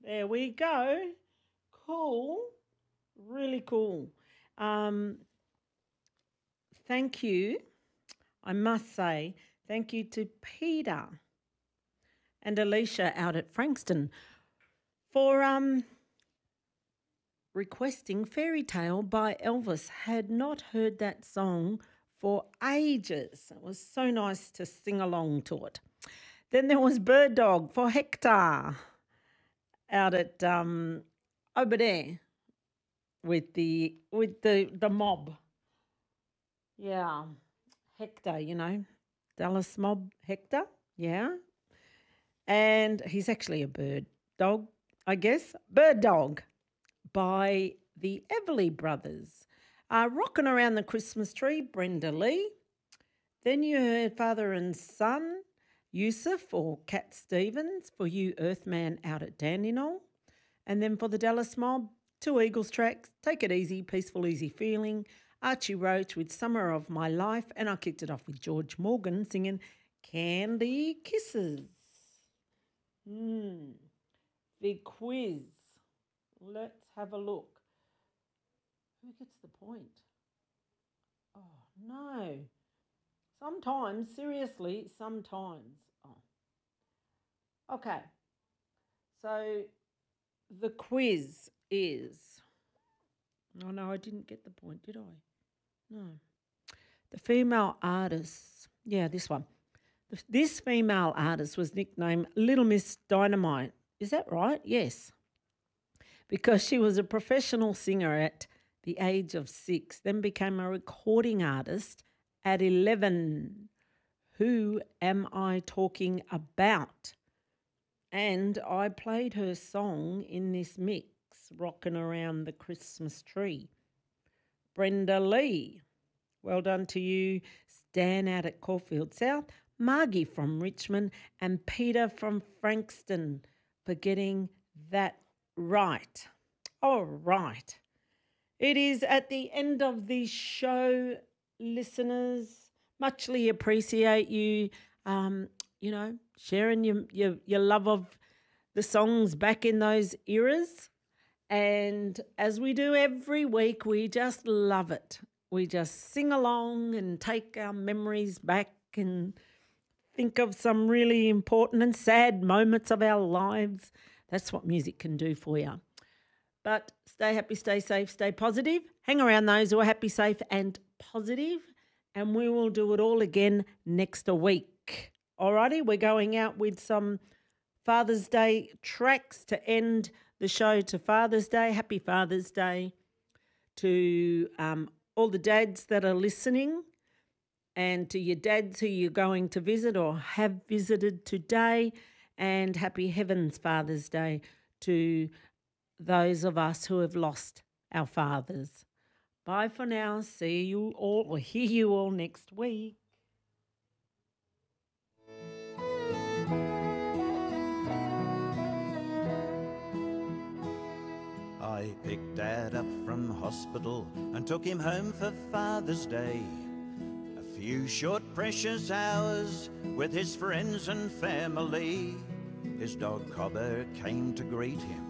There we go. Cool. Really cool. Um, Thank you. I must say, thank you to Peter and Alicia out at Frankston for requesting Fairy Tale by Elvis. Had not heard that song for ages. It was so nice to sing along to it. Then there was Bird Dog for Hector out at over there with the mob. Yeah, Hector, Dallas mob Hector. Yeah, and he's actually a bird dog, I guess. Bird Dog by the Everly Brothers. Rocking Around the Christmas Tree, Brenda Lee. Then you heard Father and Son, Yusuf or Cat Stevens, for you Earthman out at Dandenong. And then for the Dallas Mob, Two Eagles tracks, Take It Easy, Peaceful Easy Feeling, Archie Roach with Summer of My Life, and I kicked it off with George Morgan singing Candy Kisses. The quiz. Let's have a look. Who gets the point? Oh, no. Sometimes, seriously, sometimes. Oh. Okay. So the quiz is. Oh, no, I didn't get the point, did I? No. The female artist. Yeah, this one. This female artist was nicknamed Little Miss Dynamite. Is that right? Yes. Because she was a professional singer at the age of 6, then became a recording artist at 11. Who am I talking about? And I played her song in this mix, Rocking Around the Christmas Tree. Brenda Lee. Well done to you, Stan out at Caulfield South, Margie from Richmond, and Peter from Frankston for getting that right. All right. It is at the end of the show, listeners. Muchly appreciate you, sharing your love of the songs back in those eras. And as we do every week, we just love it. We just sing along and take our memories back and think of some really important and sad moments of our lives. That's what music can do for you. But stay happy, stay safe, stay positive. Hang around those who are happy, safe and positive. And we will do it all again next week. Alrighty, we're going out with some Father's Day tracks to end the show to Father's Day. Happy Father's Day to all the dads that are listening, and to your dads who you're going to visit or have visited today, and happy Heavens Father's Day to those of us who have lost our fathers. Bye for now. See you all, or hear you all next week. I picked Dad up from hospital and took him home for Father's Day. A few short precious hours with his friends and family. His dog Cobber came to greet him